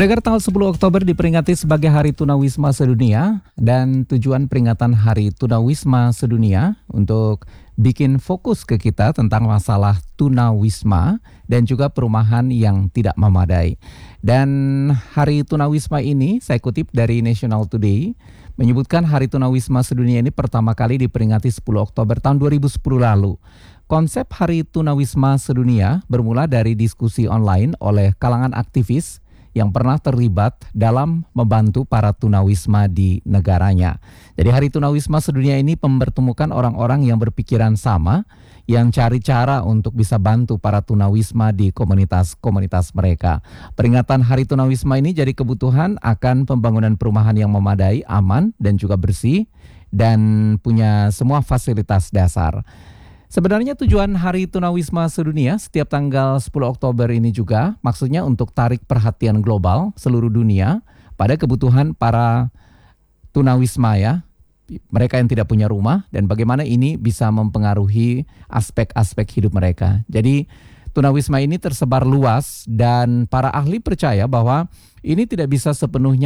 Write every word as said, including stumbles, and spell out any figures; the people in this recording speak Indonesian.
Pendengar, tanggal sepuluh Oktober diperingati sebagai Hari Tunawisma Sedunia, dan tujuan peringatan Hari Tunawisma Sedunia untuk bikin fokus ke kita tentang masalah tunawisma dan juga perumahan yang tidak memadai. Dan Hari Tunawisma ini saya kutip dari National Today menyebutkan Hari Tunawisma Sedunia ini pertama kali diperingati sepuluh Oktober tahun dua ribu sepuluh lalu. Konsep Hari Tunawisma Sedunia bermula dari diskusi online oleh kalangan aktivis yang pernah terlibat dalam membantu para tunawisma di negaranya. Jadi Hari Tunawisma Sedunia ini mempertemukan orang-orang yang berpikiran sama, yang cari cara untuk bisa bantu para tunawisma di komunitas-komunitas mereka. Peringatan Hari Tunawisma ini jadi kebutuhan akan pembangunan perumahan yang memadai, aman, dan juga bersih, dan punya semua fasilitas dasar. Sebenarnya tujuan Hari Tunawisma Sedunia setiap tanggal sepuluh Oktober ini juga maksudnya untuk tarik perhatian global seluruh dunia pada kebutuhan para tunawisma, ya, mereka yang tidak punya rumah, dan bagaimana ini bisa mempengaruhi aspek-aspek hidup mereka. Jadi tunawisma ini tersebar luas dan para ahli percaya bahwa ini tidak bisa sepenuhnya